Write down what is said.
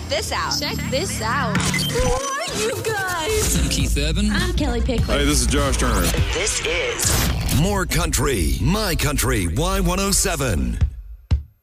this out. Check this out. Who are you guys? I'm Keith Urban. I'm Kelly Pickler. Hey, this is Josh Turner. This is More Country, My Country Y107.